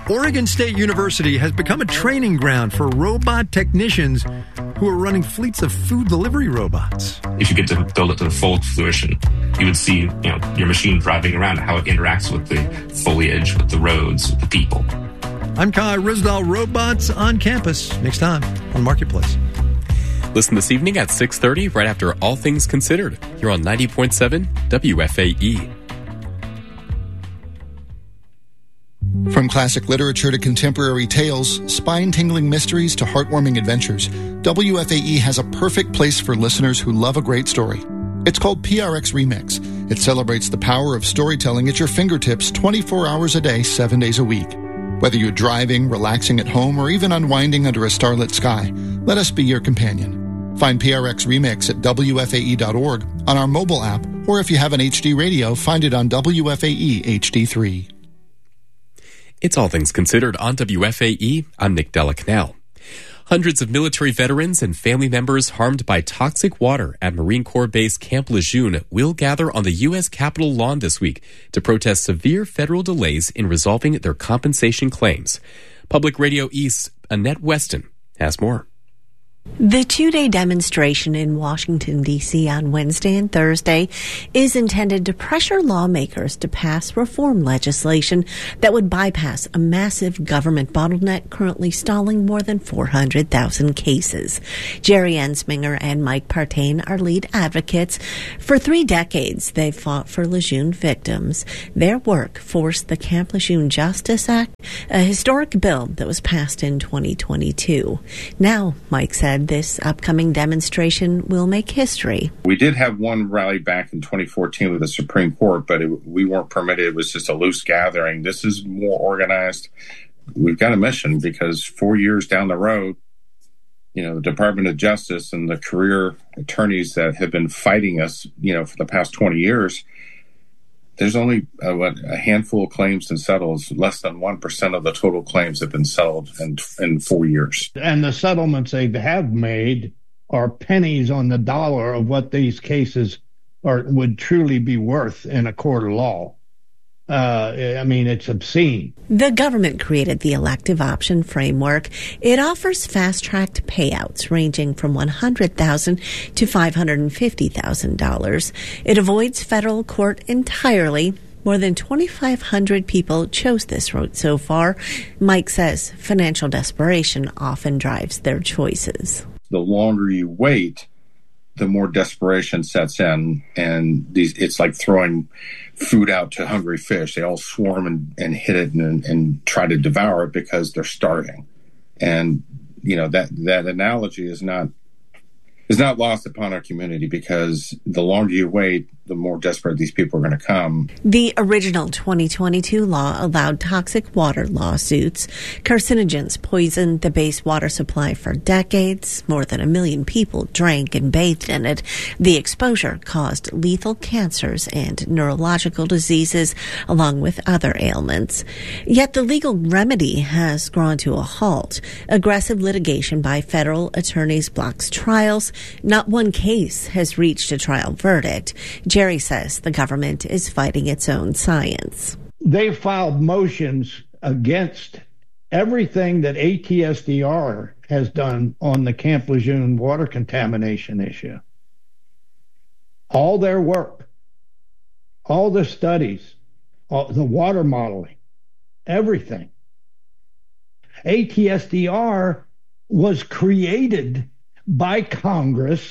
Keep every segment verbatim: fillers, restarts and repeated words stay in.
Oregon State University has become a training ground for robot technicians who are running fleets of food delivery robots. If you get to build it to the full fruition, you would see, you know, your machine driving around, how it interacts with the foliage, with the roads, with the people. I'm Kai Risdall. Robots on Campus. Next time on Marketplace. Listen this evening at six thirty, right after All Things Considered, here on ninety point seven W F A E. From classic literature to contemporary tales, spine-tingling mysteries to heartwarming adventures, W F A E has a perfect place for listeners who love a great story. It's called P R X Remix. It celebrates the power of storytelling at your fingertips twenty-four hours a day, seven days a week. Whether you're driving, relaxing at home, or even unwinding under a starlit sky, let us be your companion. Find P R X Remix at W F A E dot org, on our mobile app, or if you have an H D radio, find it on W F A E H D three. It's All Things Considered on W F A E. I'm Nick Delacanal. Hundreds of military veterans and family members harmed by toxic water at Marine Corps Base Camp Lejeune will gather on the U S Capitol lawn this week to protest severe federal delays in resolving their compensation claims. Public Radio East's Annette Weston has more. The two-day demonstration in Washington, D C on Wednesday and Thursday is intended to pressure lawmakers to pass reform legislation that would bypass a massive government bottleneck currently stalling more than four hundred thousand cases. Jerry Ensminger and Mike Partain are lead advocates. For three decades, they've fought for Lejeune victims. Their work forced the Camp Lejeune Justice Act, a historic bill that was passed in twenty twenty-two. Now, Mike said, this upcoming demonstration will make history. We did have one rally back in twenty fourteen with the Supreme Court, but it, we weren't permitted. It was just a loose gathering. This is more organized. We've got a mission because four years down the road, you know, the Department of Justice and the career attorneys that have been fighting us, you know, for the past twenty years, there's only uh, what, a handful of claims to settle. Less than one percent of the total claims have been settled in, in four years. And the settlements they have made are pennies on the dollar of what these cases are would truly be worth in a court of law. Uh, I mean, it's obscene. The government created the elective option framework. It offers fast-tracked payouts ranging from one hundred thousand dollars to five hundred fifty thousand dollars. It avoids federal court entirely. More than twenty-five hundred people chose this route so far. Mike says financial desperation often drives their choices. The longer you wait, the more desperation sets in, and these it's like throwing food out to hungry fish. They all swarm and, and hit it and, and try to devour it because they're starving. And, you know, that, that analogy is not is not lost upon our community because the longer you wait, the more desperate these people are going to come. The original twenty twenty-two law allowed toxic water lawsuits. Carcinogens poisoned the base water supply for decades. More than a million people drank and bathed in it. The exposure caused lethal cancers and neurological diseases, along with other ailments. Yet the legal remedy has ground to a halt. Aggressive litigation by federal attorneys blocks trials. Not one case has reached a trial verdict. Jerry says the government is fighting its own science. They filed motions against everything that A T S D R has done on the Camp Lejeune water contamination issue. All their work, all the studies, all the water modeling, everything. A T S D R was created by Congress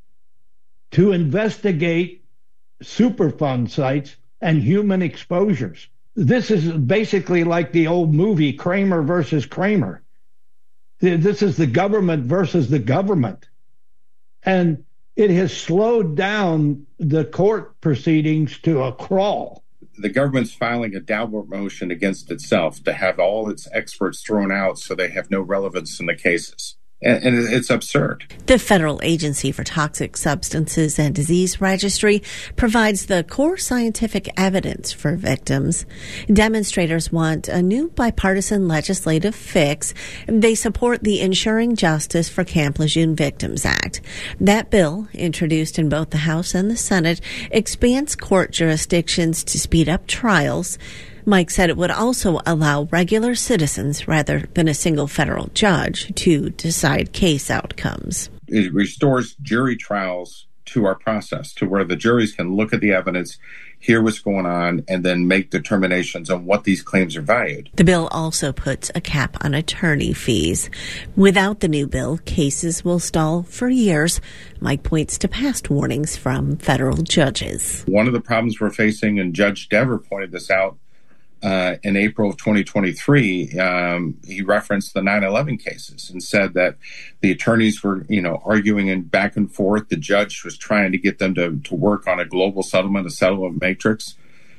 to investigate Superfund sites and human exposures. This is basically like the old movie Kramer versus Kramer. This is the government versus the government. And it has slowed down the court proceedings to a crawl. The government's filing a downward motion against itself to have all its experts thrown out so they have no relevance in the cases. And it's absurd. The Federal Agency for Toxic Substances and Disease Registry provides the core scientific evidence for victims. Demonstrators want a new bipartisan legislative fix. They support the Ensuring Justice for Camp Lejeune Victims Act. That bill, introduced in both the House and the Senate, expands court jurisdictions to speed up trials. Mike said it would also allow regular citizens rather than a single federal judge to decide case outcomes. It restores jury trials to our process, to where the juries can look at the evidence, hear what's going on, and then make determinations on what these claims are valued. The bill also puts a cap on attorney fees. Without the new bill, cases will stall for years. Mike points to past warnings from federal judges. One of the problems we're facing, and Judge Dever pointed this out uh, in April of twenty twenty-three, um, he referenced the nine eleven cases and said that the attorneys were, you know, arguing and back and forth. The judge was trying to get them to, to work on a global settlement, a settlement matrix.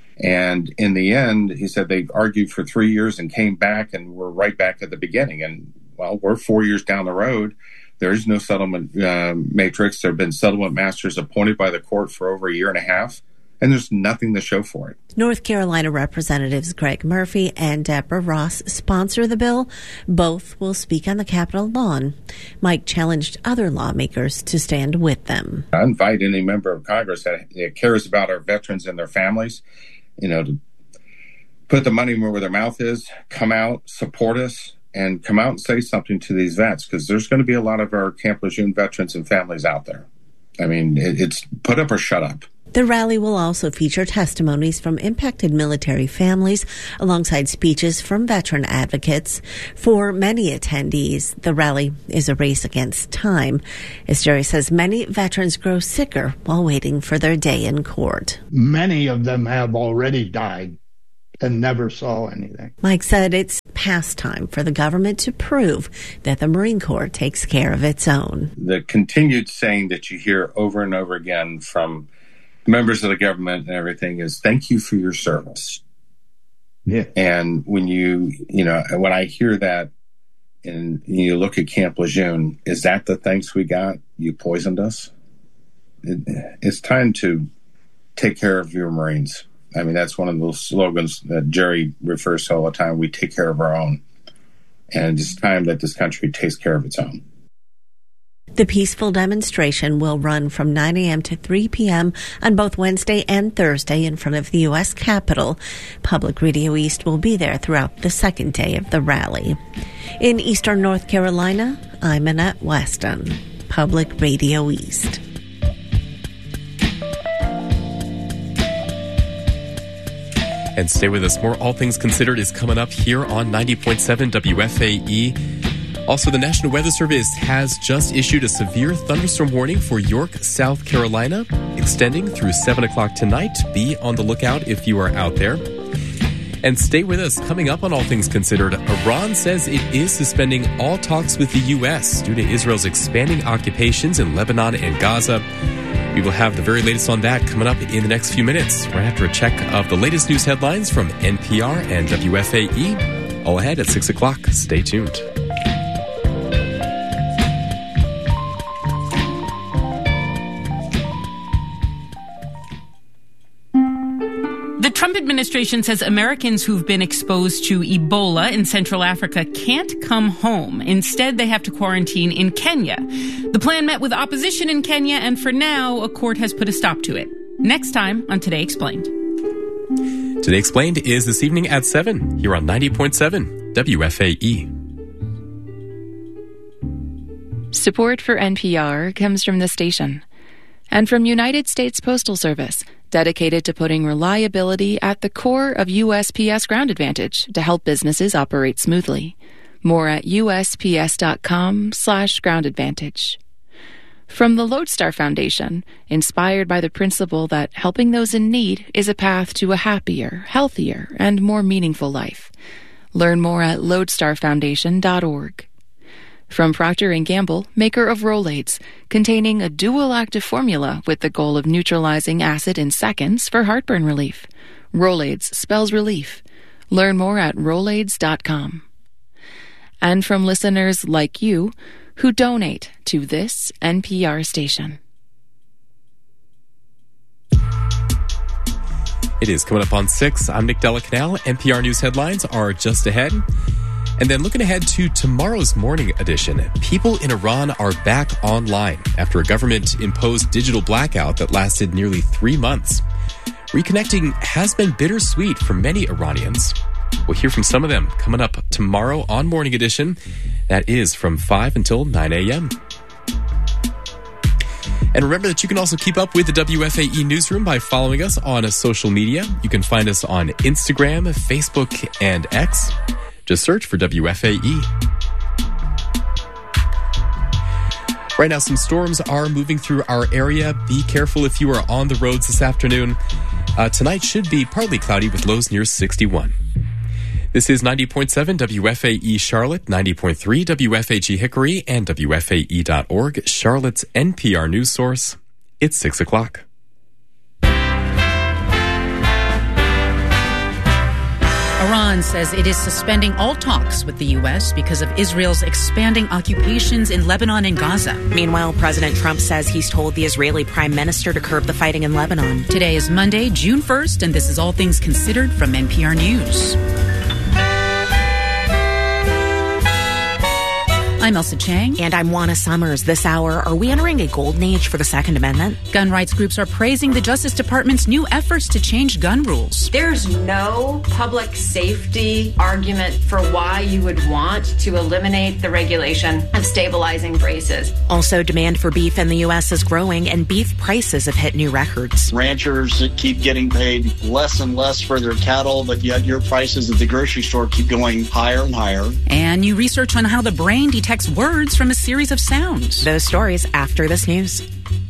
And in the end, he said they argued for three years and came back and were right back at the beginning. And, well, we're four years down the road. There is no settlement uh, matrix. There have been settlement masters appointed by the court for over a year and a half, and there's nothing to show for it. North Carolina Representatives Greg Murphy and Deborah Ross sponsor the bill. Both will speak on the Capitol lawn. Mike challenged other lawmakers to stand with them. I invite any member of Congress that, that cares about our veterans and their families, you know, to put the money where their mouth is, come out, support us, and come out and say something to these vets, because there's going to be a lot of our Camp Lejeune veterans and families out there. I mean, it, it's put up or shut up. The rally will also feature testimonies from impacted military families alongside speeches from veteran advocates. For many attendees, the rally is a race against time. As Jerry says, many veterans grow sicker while waiting for their day in court. Many of them have already died and never saw anything. Mike said it's past time for the government to prove that the Marine Corps takes care of its own. The continued saying that you hear over and over again from members of the government and everything is thank you for your service. Yeah. And when you, you know, when I hear that and you look at Camp Lejeune, is that the thanks we got? You poisoned us? It, it's time to take care of your Marines. I mean, that's one of those slogans that Jerry refers to all the time. We take care of our own. And it's time that this country takes care of its own. The peaceful demonstration will run from nine a.m. to three p.m. on both Wednesday and Thursday in front of the U S Capitol. Public Radio East will be there throughout the second day of the rally. In eastern North Carolina, I'm Annette Weston, Public Radio East. And stay with us. More All Things Considered is coming up here on ninety point seven W F A E. Also, the National Weather Service has just issued a severe thunderstorm warning for York, South Carolina, extending through seven o'clock tonight. Be on the lookout if you are out there. And stay with us. Coming up on All Things Considered, Iran says it is suspending all talks with the U S due to Israel's expanding occupations in Lebanon and Gaza. We will have the very latest on that coming up in the next few minutes, right after a check of the latest news headlines from N P R and W F A E. All ahead at six o'clock. Stay tuned. The Trump administration says Americans who've been exposed to Ebola in Central Africa can't come home. Instead, they have to quarantine in Kenya. The plan met with opposition in Kenya, and for now, a court has put a stop to it. Next time on Today Explained. Today Explained is this evening at seven here on ninety point seven W F A E. Support for N P R comes from the station and from United States Postal Service, dedicated to putting reliability at the core of U S P S Ground Advantage to help businesses operate smoothly. More at usps.com slash ground advantage. From the Lodestar Foundation, inspired by the principle that helping those in need is a path to a happier, healthier, and more meaningful life. Learn more at lodestar foundation dot org. From Procter and Gamble, maker of Rolaids, containing a dual active formula with the goal of neutralizing acid in seconds for heartburn relief. Rolaids spells relief. Learn more at rolaids dot com. And from listeners like you who donate to this N P R station. It is coming up on six. I'm Nick Delacanal. N P R News headlines are just ahead. And then looking ahead to tomorrow's morning edition, people in Iran are back online after a government-imposed digital blackout that lasted nearly three months. Reconnecting has been bittersweet for many Iranians. We'll hear from some of them coming up tomorrow on Morning Edition. That is from five until nine a.m. And remember that you can also keep up with the W F A E Newsroom by following us on social media. You can find us on Instagram, Facebook, and X. Just search for W F A E. Right now, some storms are moving through our area. Be careful if you are on the roads this afternoon. Uh, tonight should be partly cloudy with lows near sixty-one. This is ninety point seven W F A E Charlotte, ninety point three W F H E Hickory, and W F A E dot org, Charlotte's N P R news source. It's six o'clock. Iran says it is suspending all talks with the U S because of Israel's expanding occupations in Lebanon and Gaza. Meanwhile, President Trump says he's told the Israeli prime minister to curb the fighting in Lebanon. Today is Monday, June first, and this is All Things Considered from N P R News. I'm Elsa Chang. And I'm Juana Summers. This hour, are we entering a golden age for the Second Amendment? Gun rights groups are praising the Justice Department's new efforts to change gun rules. There's no public safety argument for why you would want to eliminate the regulation of stabilizing braces. Also, demand for beef in the U S is growing, and beef prices have hit new records. Ranchers keep getting paid less and less for their cattle, but yet your prices at the grocery store keep going higher and higher. And new research on how the brain detects words from a series of sounds. Those stories after this news.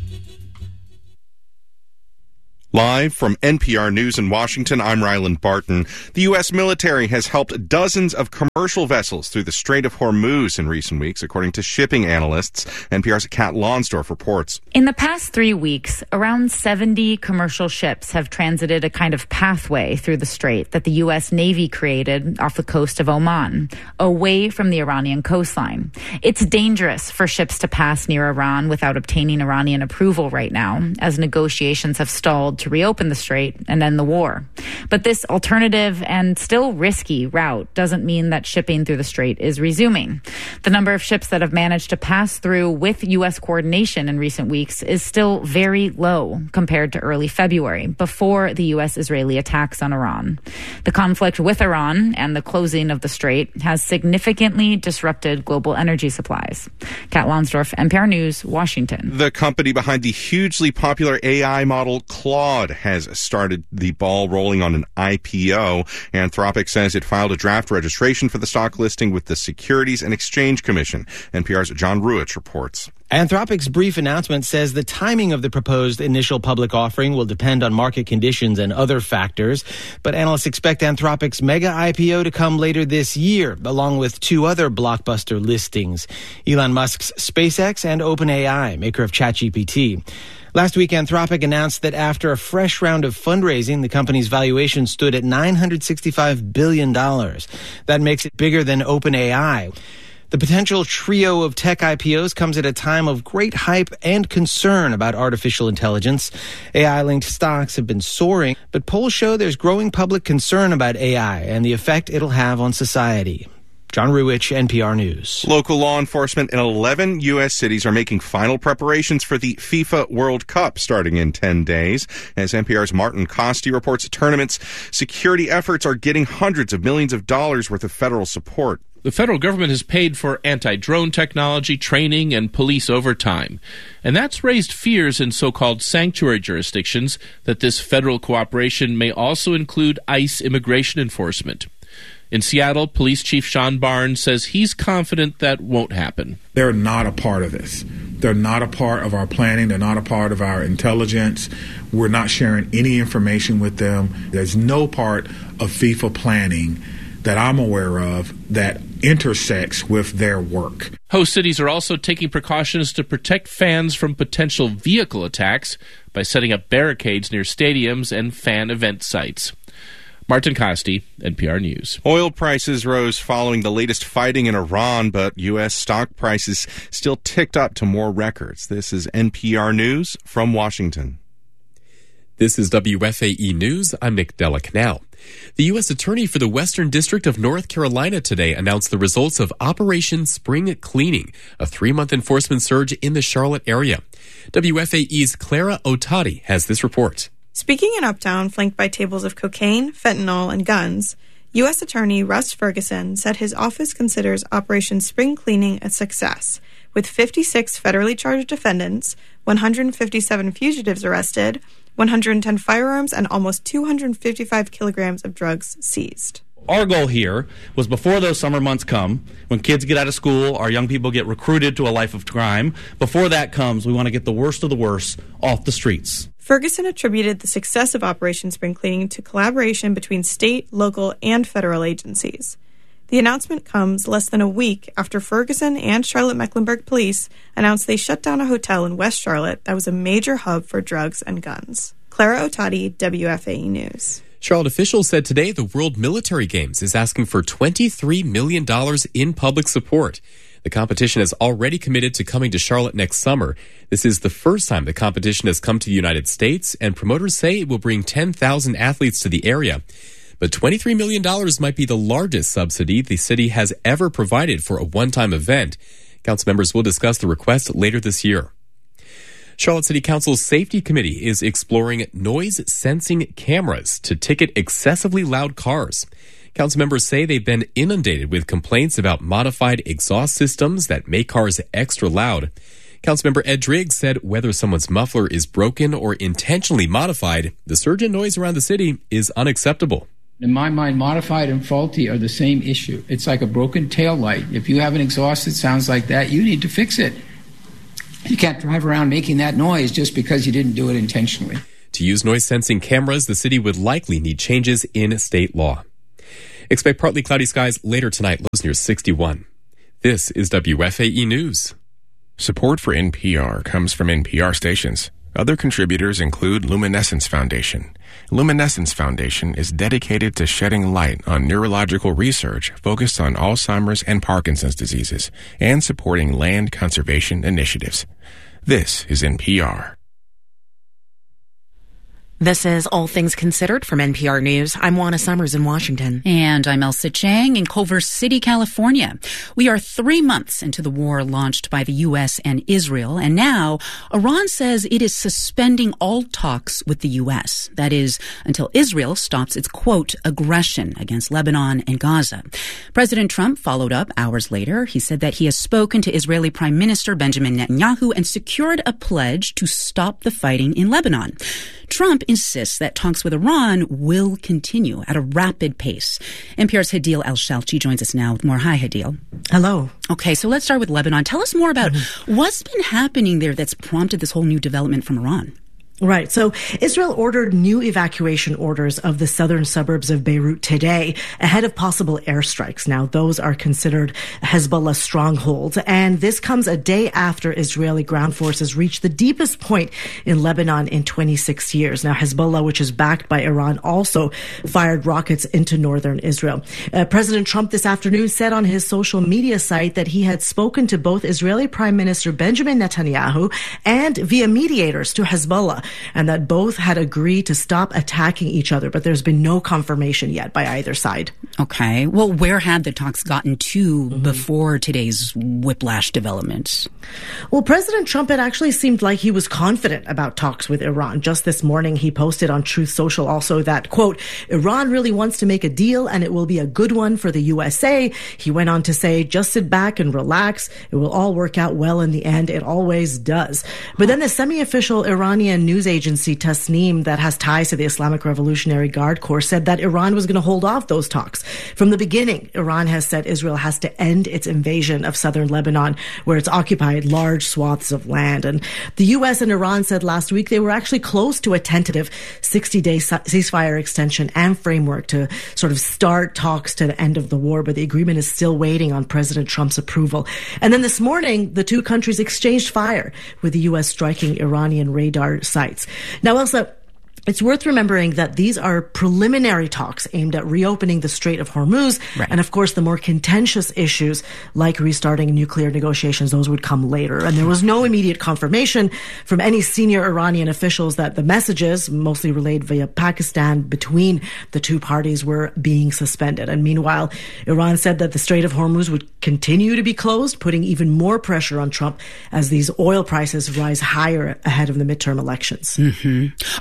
Live from N P R News in Washington, I'm Ryland Barton. The U S military has helped dozens of commercial vessels through the Strait of Hormuz in recent weeks, according to shipping analysts. N P R's Kat Lonsdorf reports. In the past three weeks, around seventy commercial ships have transited a kind of pathway through the strait that the U S Navy created off the coast of Oman, away from the Iranian coastline. It's dangerous for ships to pass near Iran without obtaining Iranian approval right now, as negotiations have stalled to reopen the strait and end the war. But this alternative and still risky route doesn't mean that shipping through the strait is resuming. The number of ships that have managed to pass through with U S coordination in recent weeks is still very low compared to early February, before the U S-Israeli attacks on Iran. The conflict with Iran and the closing of the strait has significantly disrupted global energy supplies. Kat Lonsdorf, N P R News, Washington. The company behind the hugely popular A I model Claude has started the ball rolling on an I P O. Anthropic says it filed a draft registration for the stock listing with the Securities and Exchange Commission. N P R's John Ruich reports. Anthropic's brief announcement says the timing of the proposed initial public offering will depend on market conditions and other factors, but analysts expect Anthropic's mega I P O to come later this year, along with two other blockbuster listings, Elon Musk's SpaceX and OpenAI, maker of ChatGPT. Last week, Anthropic announced that after a fresh round of fundraising, the company's valuation stood at nine hundred sixty-five billion dollars. That makes it bigger than OpenAI. The potential trio of tech I P Os comes at a time of great hype and concern about artificial intelligence. A I-linked stocks have been soaring, but polls show there's growing public concern about A I and the effect it'll have on society. John Ruich, N P R News. Local law enforcement in eleven U S cities are making final preparations for the FIFA World Cup starting in ten days. As N P R's Martin Costi reports, the tournament's security efforts are getting hundreds of millions of dollars worth of federal support. The federal government has paid for anti-drone technology, training, and police overtime. And that's raised fears in so-called sanctuary jurisdictions that this federal cooperation may also include ICE immigration enforcement. In Seattle, Police Chief Sean Barnes says he's confident that won't happen. They're not a part of this. They're not a part of our planning. They're not a part of our intelligence. We're not sharing any information with them. There's no part of FIFA planning that I'm aware of that intersects with their work. Host cities are also taking precautions to protect fans from potential vehicle attacks by setting up barricades near stadiums and fan event sites. Martin Costi, N P R News. Oil prices rose following the latest fighting in Iran, but U S stock prices still ticked up to more records. This is N P R News from Washington. This is W F A E News. I'm Nick Della Canal. The U S Attorney for the Western District of North Carolina today announced the results of Operation Spring Cleaning, a three-month enforcement surge in the Charlotte area. W F A E's Clara Otati has this report. Speaking in Uptown, flanked by tables of cocaine, fentanyl, and guns, U S Attorney Russ Ferguson said his office considers Operation Spring Cleaning a success, with fifty-six federally charged defendants, one hundred fifty-seven fugitives arrested, one hundred ten firearms, and almost two hundred fifty-five kilograms of drugs seized. Our goal here was before those summer months come, when kids get out of school, our young people get recruited to a life of crime, before that comes, we want to get the worst of the worst off the streets. Ferguson attributed the success of Operation Spring Cleaning to collaboration between state, local, and federal agencies. The announcement comes less than a week after Ferguson and Charlotte-Mecklenburg police announced they shut down a hotel in West Charlotte that was a major hub for drugs and guns. Clara Otati, W F A E News. Charlotte officials said today the World Military Games is asking for twenty-three million dollars in public support. The competition has already committed to coming to Charlotte next summer. This is the first time the competition has come to the United States, and promoters say it will bring ten thousand athletes to the area. But twenty-three million dollars might be the largest subsidy the city has ever provided for a one-time event. Council members will discuss the request later this year. Charlotte City Council's Safety Committee is exploring noise-sensing cameras to ticket excessively loud cars. Council members say they've been inundated with complaints about modified exhaust systems that make cars extra loud. Councilmember Ed Driggs said whether someone's muffler is broken or intentionally modified, the surge in noise around the city is unacceptable. In my mind, modified and faulty are the same issue. It's like a broken tail light. If you have an exhaust that sounds like that, you need to fix it. You can't drive around making that noise just because you didn't do it intentionally. To use noise-sensing cameras, the city would likely need changes in state law. Expect partly cloudy skies later tonight, lows near sixty-one. This is W F A E News. Support for N P R comes from N P R stations. Other contributors include Luminescence Foundation. Luminescence Foundation is dedicated to shedding light on neurological research focused on Alzheimer's and Parkinson's diseases and supporting land conservation initiatives. This is N P R. This is All Things Considered from N P R News. I'm Juana Summers in Washington. And I'm Elsa Chang in Culver City, California. We are three months into the war launched by the U S and Israel, and now Iran says it is suspending all talks with the U S. That is, until Israel stops its, quote, aggression against Lebanon and Gaza. President Trump followed up hours later. He said that he has spoken to Israeli Prime Minister Benjamin Netanyahu and secured a pledge to stop the fighting in Lebanon. Trump insists that talks with Iran will continue at a rapid pace. N P R's Hadil El-Shalchi joins us now with more. Hi, Hadil. Hello. Okay, so let's start with Lebanon. Tell us more about mm-hmm. what's been happening there that's prompted this whole new development from Iran. Right. So Israel ordered new evacuation orders of the southern suburbs of Beirut today ahead of possible airstrikes. Now, those are considered Hezbollah strongholds. And this comes a day after Israeli ground forces reached the deepest point in Lebanon in twenty-six years. Now, Hezbollah, which is backed by Iran, also fired rockets into northern Israel. Uh, President Trump this afternoon said on his social media site that he had spoken to both Israeli Prime Minister Benjamin Netanyahu and via mediators to Hezbollah, and that both had agreed to stop attacking each other, but there's been no confirmation yet by either side. Okay. Well, where had the talks gotten to mm-hmm. before today's whiplash developments? Well, President Trump had actually seemed like he was confident about talks with Iran. Just this morning, he posted on Truth Social also that, quote, Iran really wants to make a deal and it will be a good one for the U S A. He went on to say, just sit back and relax. It will all work out well in the end. It always does. But then the semi-official Iranian news agency Tasnim that has ties to the Islamic Revolutionary Guard Corps said that Iran was going to hold off those talks. From the beginning, Iran has said Israel has to end its invasion of southern Lebanon, where it's occupied large swaths of land. And the U S and Iran said last week they were actually close to a tentative sixty-day ceasefire extension and framework to sort of start talks to the end of the war, but the agreement is still waiting on President Trump's approval. And then this morning, the two countries exchanged fire, with the U S striking Iranian radar sites. Now, Elsa, it's worth remembering that these are preliminary talks aimed at reopening the Strait of Hormuz. Right. And of course, the more contentious issues like restarting nuclear negotiations, those would come later. And there was no immediate confirmation from any senior Iranian officials that the messages, mostly relayed via Pakistan, between the two parties were being suspended. And meanwhile, Iran said that the Strait of Hormuz would continue to be closed, putting even more pressure on Trump as these oil prices rise higher ahead of the midterm elections. Mm-hmm. Okay, well, what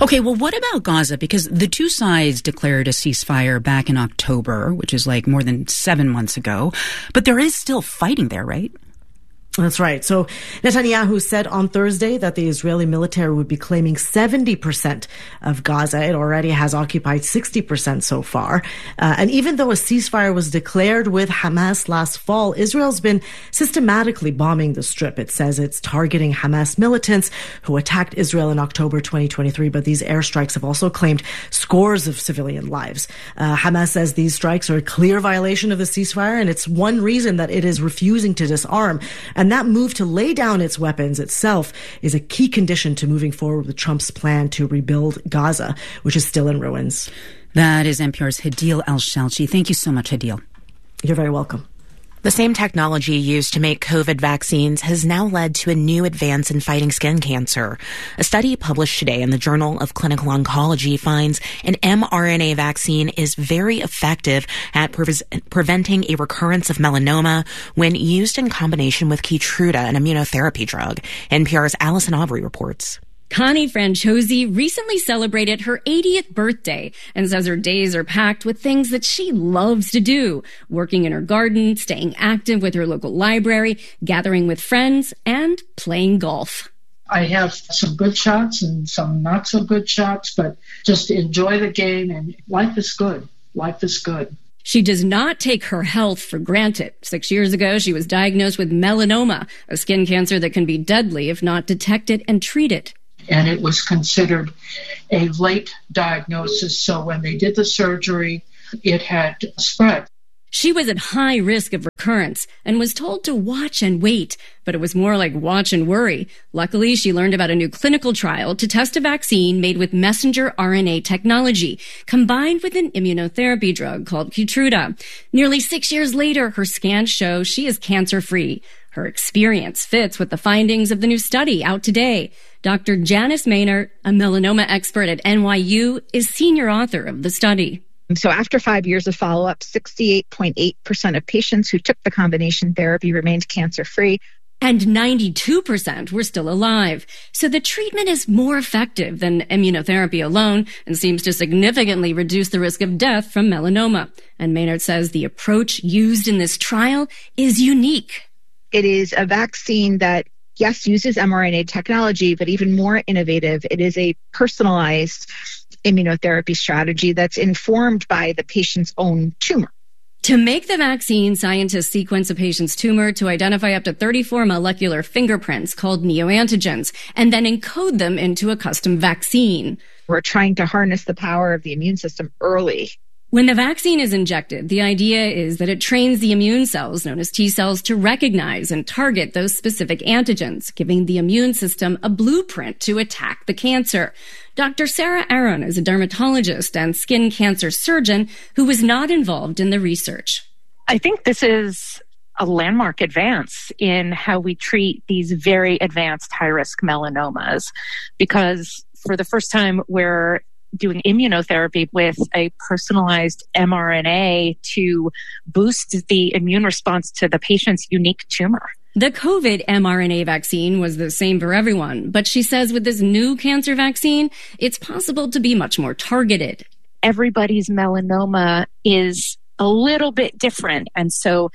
what about Gaza? Because the two sides declared a ceasefire back in October, which is like more than seven months ago. But there is still fighting there, right? That's right. So Netanyahu said on Thursday that the Israeli military would be claiming seventy percent of Gaza. It already has occupied sixty percent so far. Uh, and even though a ceasefire was declared with Hamas last fall, Israel's been systematically bombing the Strip. It says it's targeting Hamas militants who attacked Israel in October twenty twenty-three. But these airstrikes have also claimed scores of civilian lives. Uh, Hamas says these strikes are a clear violation of the ceasefire, and it's one reason that it is refusing to disarm. And that move to lay down its weapons itself is a key condition to moving forward with Trump's plan to rebuild Gaza, which is still in ruins. That is N P R's Hadeel Al-Shalchi. Thank you so much, Hadeel. You're very welcome. The same technology used to make COVID vaccines has now led to a new advance in fighting skin cancer. A study published today in the Journal of Clinical Oncology finds an mRNA vaccine is very effective at pre- preventing a recurrence of melanoma when used in combination with Keytruda, an immunotherapy drug. N P R's Allison Aubrey reports. Connie Franchosi recently celebrated her eightieth birthday and says her days are packed with things that she loves to do, working in her garden, staying active with her local library, gathering with friends, and playing golf. I have some good shots and some not so good shots, but just enjoy the game, and life is good. Life is good. She does not take her health for granted. Six years ago, she was diagnosed with melanoma, a skin cancer that can be deadly if not detected and treated. And it was considered a late diagnosis, so when they did the surgery, it had spread. She was at high risk of recurrence and was told to watch and wait, but it was more like watch and worry. Luckily, she learned about a new clinical trial to test a vaccine made with messenger R N A technology, combined with an immunotherapy drug called Keytruda. Nearly six years later, her scans show she is cancer-free. Her experience fits with the findings of the new study out today. Doctor Janice Maynard, a melanoma expert at N Y U, is senior author of the study. So after five years of follow-up, sixty-eight point eight percent of patients who took the combination therapy remained cancer-free. And ninety-two percent were still alive. So the treatment is more effective than immunotherapy alone and seems to significantly reduce the risk of death from melanoma. And Maynard says the approach used in this trial is unique. It is a vaccine that, yes, uses mRNA technology, but even more innovative, it is a personalized immunotherapy strategy that's informed by the patient's own tumor. To make the vaccine, scientists sequence a patient's tumor to identify up to thirty-four molecular fingerprints called neoantigens and then encode them into a custom vaccine. We're trying to harness the power of the immune system early. When the vaccine is injected, the idea is that it trains the immune cells, known as T cells, to recognize and target those specific antigens, giving the immune system a blueprint to attack the cancer. Doctor Sarah Aron is a dermatologist and skin cancer surgeon who was not involved in the research. I think this is a landmark advance in how we treat these very advanced high-risk melanomas, because for the first time, we're doing immunotherapy with a personalized mRNA to boost the immune response to the patient's unique tumor. The COVID mRNA vaccine was the same for everyone, but she says with this new cancer vaccine, it's possible to be much more targeted. Everybody's melanoma is a little bit different, and so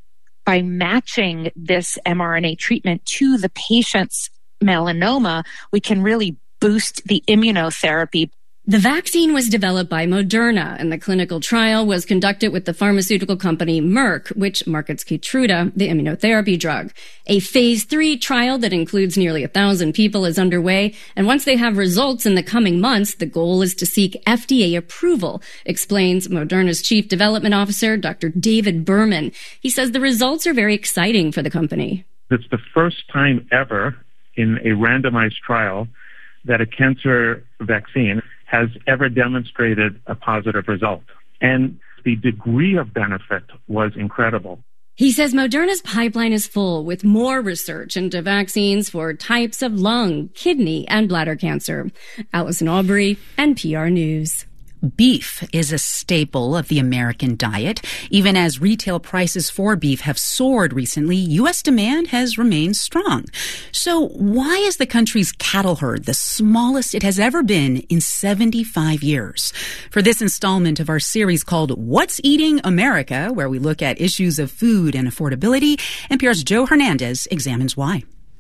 by matching this mRNA treatment to the patient's melanoma, we can really boost the immunotherapy. The vaccine was developed by Moderna, and the clinical trial was conducted with the pharmaceutical company Merck, which markets Keytruda, the immunotherapy drug. A phase three trial that includes nearly a thousand people is underway, and once they have results in the coming months, the goal is to seek F D A approval, explains Moderna's chief development officer, Doctor David Berman. He says the results are very exciting for the company. It's the first time ever in a randomized trial that a cancer vaccine has ever demonstrated a positive result. And the degree of benefit was incredible. He says Moderna's pipeline is full with more research into vaccines for types of lung, kidney, and bladder cancer. Allison Aubrey, N P R News. Beef is a staple of the American diet. Even as retail prices for beef have soared recently, U S demand has remained strong. So why is the country's cattle herd the smallest it has ever been in seventy-five years? For this installment of our series called What's Eating America, where we look at issues of food and affordability, N P R's Joe Hernandez examines why.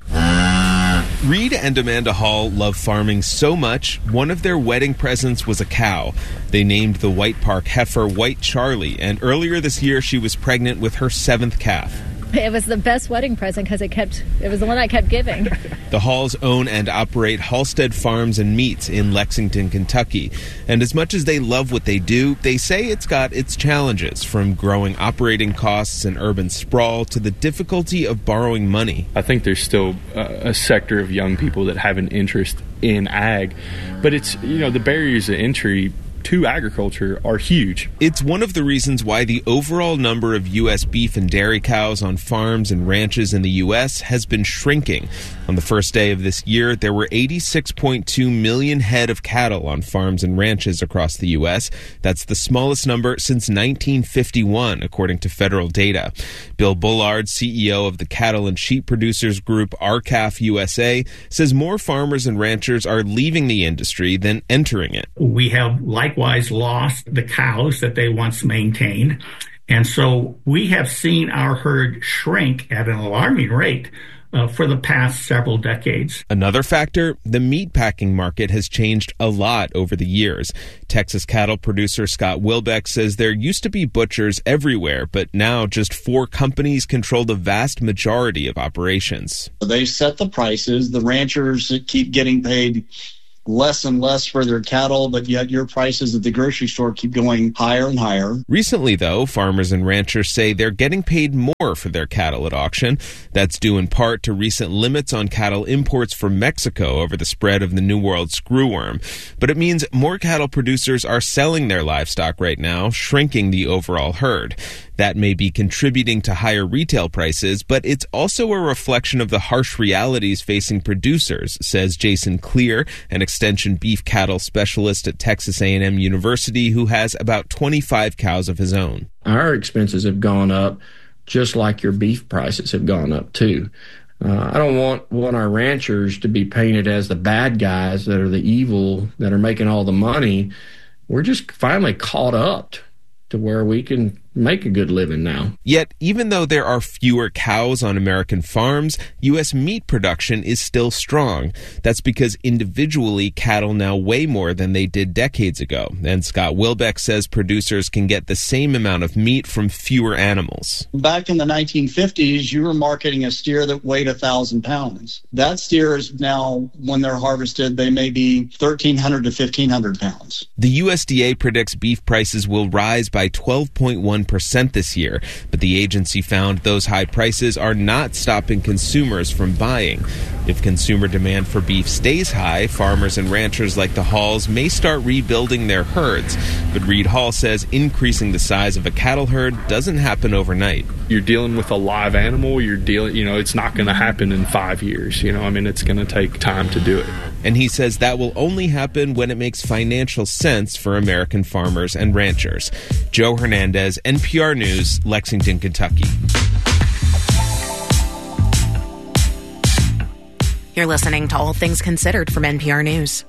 Reed and Amanda Hall love farming so much, one of their wedding presents was a cow. They named the White Park heifer White Charlie, and earlier this year she was pregnant with her seventh calf. It was the best wedding present because it kept, it was the one I kept giving. The Halls own and operate Halstead Farms and Meats in Lexington, Kentucky. And as much as they love what they do, they say it's got its challenges, from growing operating costs and urban sprawl to the difficulty of borrowing money. I think there's still a, a sector of young people that have an interest in ag, but it's, you know, the barriers to entry to agriculture are huge. It's one of the reasons why the overall number of U S beef and dairy cows on farms and ranches in the U S has been shrinking. On the first day of this year, there were eighty-six point two million head of cattle on farms and ranches across the U S. That's the smallest number since nineteen fifty-one, according to federal data. Bill Bullard, C E O of the cattle and sheep producers group R C A F U S A, says more farmers and ranchers are leaving the industry than entering it. We have likewise lost the cows that they once maintained. And so we have seen our herd shrink at an alarming rate Uh, for the past several decades. Another factor, the meatpacking market has changed a lot over the years. Texas cattle producer Scott Wilbeck says there used to be butchers everywhere, but now just four companies control the vast majority of operations. They set the prices. The ranchers keep getting paid less and less for their cattle, but yet your prices at the grocery store keep going higher and higher. Recently, though, farmers and ranchers say they're getting paid more for their cattle at auction. That's due in part to recent limits on cattle imports from Mexico over the spread of the New World screwworm. But it means more cattle producers are selling their livestock right now, shrinking the overall herd. That may be contributing to higher retail prices, but it's also a reflection of the harsh realities facing producers, says Jason Clear, an extension beef cattle specialist at Texas A and M University who has about twenty-five cows of his own. Our expenses have gone up just like your beef prices have gone up too. Uh, I don't want, want our ranchers to be painted as the bad guys that are the evil, that are making all the money. We're just finally caught up to where we can make a good living now. Yet, even though there are fewer cows on American farms, U S meat production is still strong. That's because individually, cattle now weigh more than they did decades ago. And Scott Wilbeck says producers can get the same amount of meat from fewer animals. Back in the nineteen fifties, you were marketing a steer that weighed one thousand pounds. That steer is now, when they're harvested, they may be thirteen hundred to fifteen hundred pounds. The U S D A predicts beef prices will rise by twelve point one percent this year, but the agency found those high prices are not stopping consumers from buying. If consumer demand for beef stays high, farmers and ranchers like the Halls may start rebuilding their herds. But Reed Hall says increasing the size of a cattle herd doesn't happen overnight. You're dealing with a live animal. You're dealing, you know, it's not going to happen in five years. You know, I mean, it's going to take time to do it. And he says that will only happen when it makes financial sense for American farmers and ranchers. Joe Hernandez, N P R News, Lexington, Kentucky. You're listening to All Things Considered from N P R News.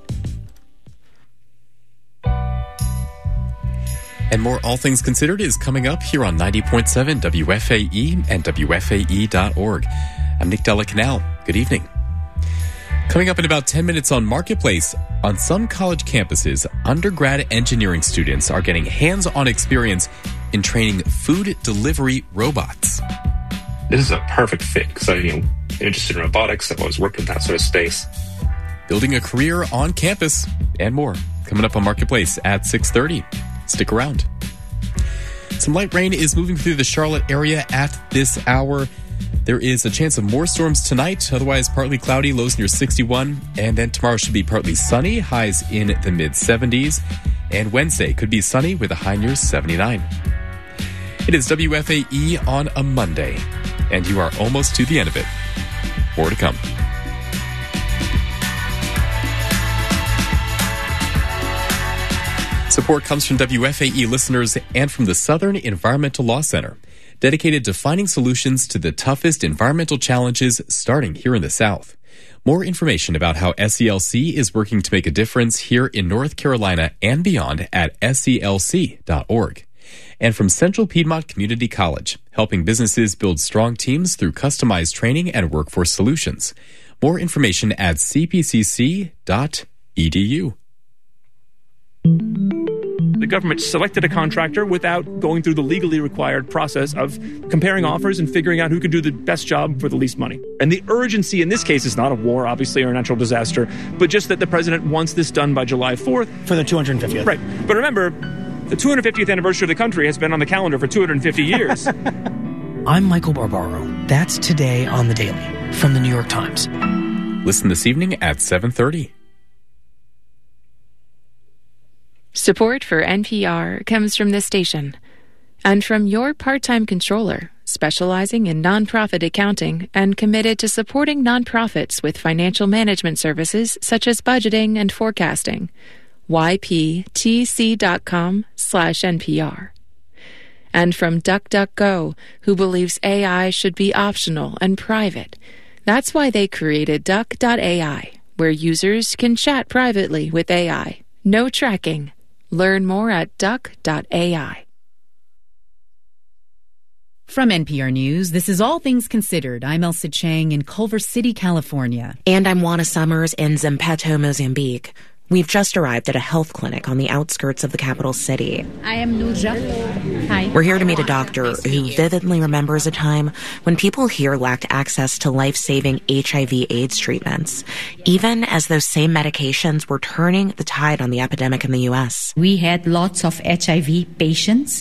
And more All Things Considered is coming up here on ninety point seven W F A E and W F A E dot org. I'm Nick Della Canal. Good evening. Coming up in about ten minutes on Marketplace, on some college campuses, undergrad engineering students are getting hands-on experience in training food delivery robots. This is a perfect fit because I'm you know, interested in robotics. I've always worked in that sort of space. Building a career on campus and more. Coming up on Marketplace at six thirty. Stick around. Some light rain is moving through the Charlotte area at this hour. There is a chance of more storms tonight, otherwise partly cloudy, lows near sixty-one. And then tomorrow should be partly sunny, highs in the mid seventies. And Wednesday could be sunny with a high near seventy-nine. It is W F A E on a Monday, and you are almost to the end of it. More to come. Support comes from W F A E listeners and from the Southern Environmental Law Center, dedicated to finding solutions to the toughest environmental challenges starting here in the South. More information about how S E L C is working to make a difference here in North Carolina and beyond at S E L C dot org. And from Central Piedmont Community College, helping businesses build strong teams through customized training and workforce solutions. More information at C P C C dot E D U. The government selected a contractor without going through the legally required process of comparing offers and figuring out who could do the best job for the least money. And the urgency in this case is not a war, obviously, or a natural disaster, but just that the president wants this done by July fourth. For the two hundred fiftieth. Right. But remember, the two hundred fiftieth anniversary of the country has been on the calendar for two hundred fifty years. I'm Michael Barbaro. That's Today on the Daily from the New York Times. Listen this evening at seven thirty. Support for N P R comes from this station and from your part-time controller, specializing in nonprofit accounting and committed to supporting nonprofits with financial management services such as budgeting and forecasting. Y P T C dot com slash N P R. And from DuckDuckGo, who believes A I should be optional and private. That's why they created Duck dot A I, where users can chat privately with A I. No tracking. Learn more at Duck dot A I. From N P R News, this is All Things Considered. I'm Elsa Chang in Culver City, California. And I'm Juana Summers in Zimpeto, Mozambique. We've just arrived at a health clinic on the outskirts of the capital city. I am Nurja. Hi. We're here to meet a doctor who vividly remembers a time when people here lacked access to life-saving H I V AIDS treatments, even as those same medications were turning the tide on the epidemic in the U S. We had lots of H I V patients,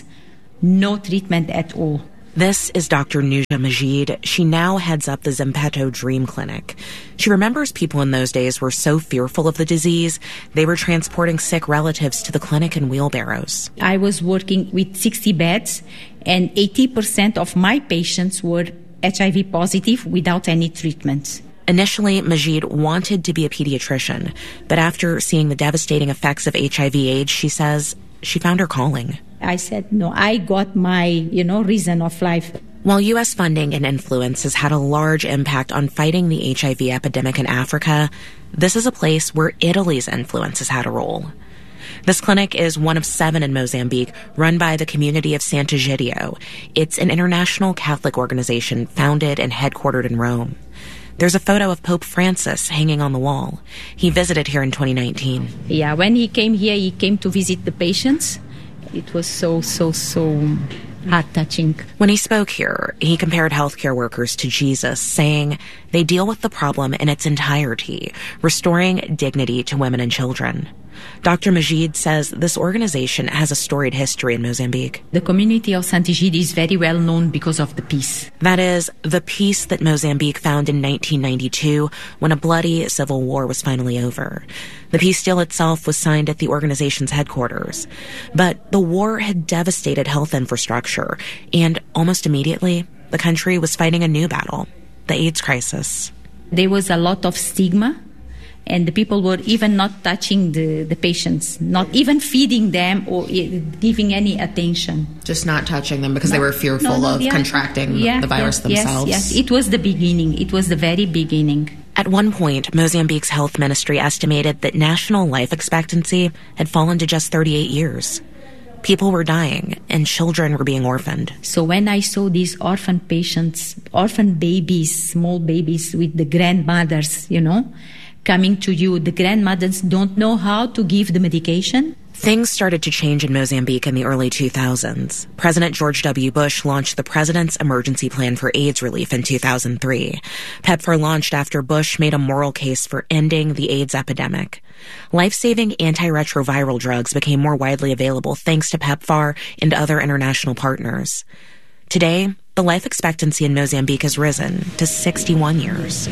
no treatment at all. This is Doctor Nurja Majid. She now heads up the Zimpeto Dream Clinic. She remembers people in those days were so fearful of the disease, they were transporting sick relatives to the clinic in wheelbarrows. I was working with sixty beds, and eighty percent of my patients were H I V positive without any treatment. Initially, Majid wanted to be a pediatrician, but after seeing the devastating effects of H I V AIDS, she says she found her calling. I said, no, I got my, you know, reason of life. While U S funding and influence has had a large impact on fighting the H I V epidemic in Africa, this is a place where Italy's influence has had a role. This clinic is one of seven in Mozambique, run by the community of Sant'Egidio. It's an international Catholic organization founded and headquartered in Rome. There's a photo of Pope Francis hanging on the wall. He visited here in twenty nineteen. Yeah, when he came here, he came to visit the patients. It was so, so, so heart-touching. When he spoke here, he compared healthcare workers to Jesus, saying they deal with the problem in its entirety, restoring dignity to women and children. Doctor Majid says this organization has a storied history in Mozambique. The community of Sant'Egidio is very well known because of the peace. That is, the peace that Mozambique found in nineteen ninety-two when a bloody civil war was finally over. The peace deal itself was signed at the organization's headquarters. But the war had devastated health infrastructure, and almost immediately, the country was fighting a new battle, the AIDS crisis. There was a lot of stigma. And the people were even not touching the, the patients, not even feeding them or giving any attention. Just not touching them because no, they were fearful no, no, of yeah, contracting yeah, the virus yes, themselves. Yes, yes, it was the beginning. It was the very beginning. At one point, Mozambique's health ministry estimated that national life expectancy had fallen to just thirty-eight years. People were dying, and children were being orphaned. So when I saw these orphan patients, orphan babies, small babies with the grandmothers, you know, coming to you, the grandmothers don't know how to give the medication. Things started to change in Mozambique in the early two thousands. President George W. Bush launched the President's Emergency Plan for AIDS Relief in two thousand three. PEPFAR launched after Bush made a moral case for ending the AIDS epidemic. Life-saving antiretroviral drugs became more widely available thanks to PEPFAR and other international partners. Today, the life expectancy in Mozambique has risen to sixty-one years.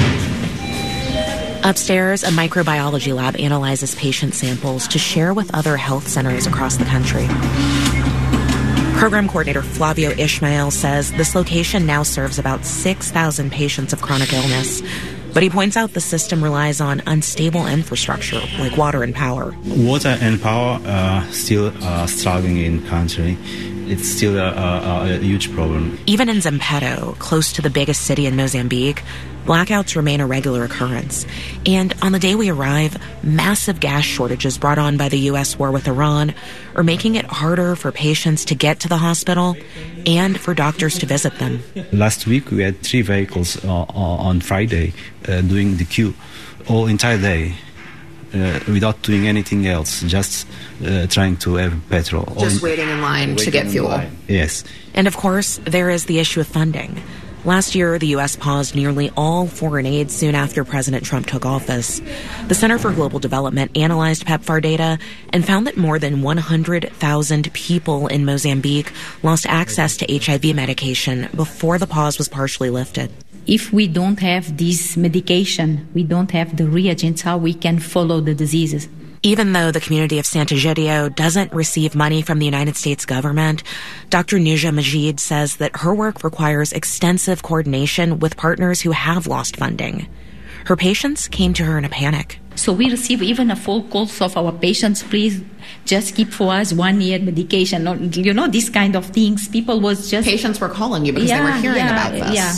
Upstairs, a microbiology lab analyzes patient samples to share with other health centers across the country. Program coordinator Flavio Ishmael says this location now serves about six thousand patients of chronic illness. But he points out the system relies on unstable infrastructure like water and power. Water and power are still uh, struggling in country. It's still a, a, a huge problem. Even in Zampeto, close to the biggest city in Mozambique, blackouts remain a regular occurrence. And on the day we arrive, massive gas shortages brought on by the U S war with Iran are making it harder for patients to get to the hospital and for doctors to visit them. Last week, we had three vehicles uh, on Friday uh, doing the queue all entire day. Uh, without doing anything else, just uh, trying to have petrol. Just All, waiting in line to get fuel. Yes. And of course, there is the issue of funding. Last year, the U S paused nearly all foreign aid soon after President Trump took office. The Center for Global Development analyzed PEPFAR data and found that more than one hundred thousand people in Mozambique lost access to H I V medication before the pause was partially lifted. If we don't have this medication, we don't have the reagents, how we can follow the diseases. Even though the community of Sant'Egidio doesn't receive money from the United States government, Doctor Nuja Majid says that her work requires extensive coordination with partners who have lost funding. Her patients came to her in a panic. So we receive even a phone calls of our patients, please just keep for us one year medication. Or, you know, these kind of things. People was just... Patients were calling you because yeah, they were hearing yeah, about this. Yeah.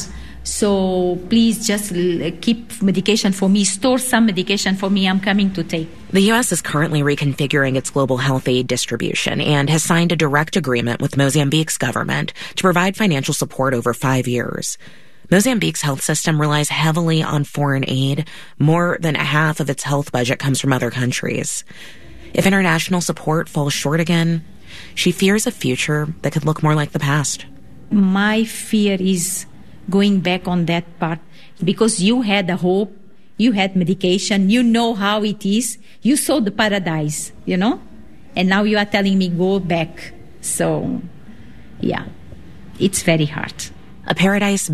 So please just keep medication for me, store some medication for me, I'm coming to take. The U S is currently reconfiguring its global health aid distribution and has signed a direct agreement with Mozambique's government to provide financial support over five years. Mozambique's health system relies heavily on foreign aid. More than half of its health budget comes from other countries. If international support falls short again, she fears a future that could look more like the past. My fear is going back on that part, because you had a hope, you had medication, you know how it is, you saw the paradise, you know, and now you are telling me go back. So, yeah, it's very hard. A paradise